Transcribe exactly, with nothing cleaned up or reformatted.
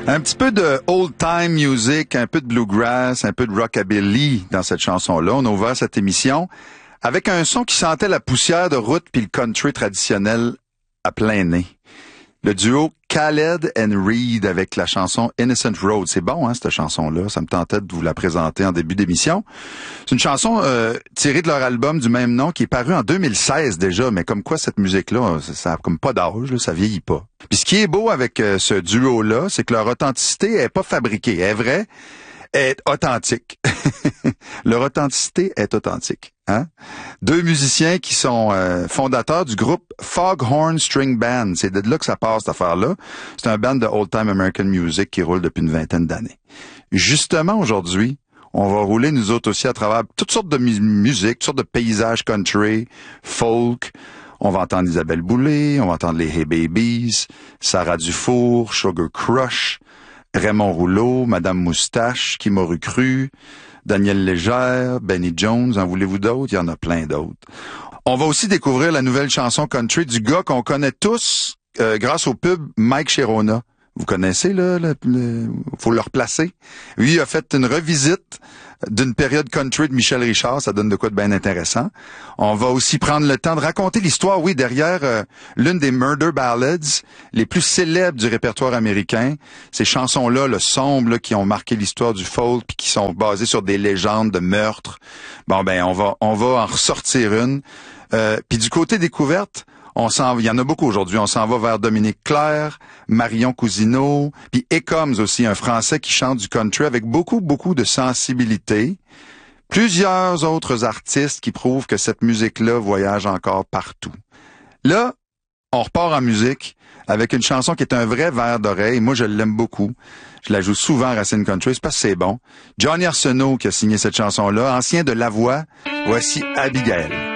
Un petit peu de old-time music, un peu de bluegrass, un peu de rockabilly dans cette chanson-là. On a ouvert cette émission avec un son qui sentait la poussière de route puis le country traditionnel à plein nez. Le duo Khaled and Reed avec la chanson Innocent Road. C'est bon, hein, cette chanson-là. Ça me tentait de vous la présenter en début d'émission. C'est une chanson euh, tirée de leur album du même nom qui est paru en deux mille seize déjà, mais comme quoi cette musique-là, ça, ça a comme pas d'âge, là, ça vieillit pas. Puis ce qui est beau avec euh, ce duo-là, c'est que leur authenticité est pas fabriquée, elle est vraie, est authentique. Leur authenticité est authentique. Hein? Deux musiciens qui sont euh, fondateurs du groupe Foghorn String Band. C'est de là que ça passe, cette affaire-là. C'est un band de old-time American music qui roule depuis une vingtaine d'années. Justement, aujourd'hui, on va rouler nous autres aussi à travers toutes sortes de mu- musique, toutes sortes de paysages country, folk. On va entendre Isabelle Boulay, on va entendre les Hey Babies, Sarah Dufour, Sugar Crush, Raymond Rouleau, Madame Moustache, Qui m'aurait cru, Daniel Légère, Benny Jones, en voulez-vous d'autres? Il y en a plein d'autres. On va aussi découvrir la nouvelle chanson country du gars qu'on connaît tous euh, grâce au pub Mike Sherona. Vous connaissez, là, le, le, faut le replacer. Lui, il a fait une revisite d'une période country de Michel Richard, ça donne de quoi de bien intéressant. On va aussi prendre le temps de raconter l'histoire, oui, derrière euh, l'une des murder ballads les plus célèbres du répertoire américain. Ces chansons-là, le sombre, là, qui ont marqué l'histoire du folk, puis qui sont basées sur des légendes de meurtres. Bon, ben, on va, on va en ressortir une. Euh, puis du côté découverte, on s'en, il y en a beaucoup aujourd'hui. On s'en va vers Dominique Clerc, Marion Cousineau, puis Ecoms aussi, un Français qui chante du country avec beaucoup, beaucoup de sensibilité. Plusieurs autres artistes qui prouvent que cette musique-là voyage encore partout. Là, on repart en musique avec une chanson qui est un vrai verre d'oreille. Moi, je l'aime beaucoup. Je la joue souvent à Racine Country, c'est parce que c'est bon. Johnny Arsenault qui a signé cette chanson-là, ancien de La Voix. Voici Abigail.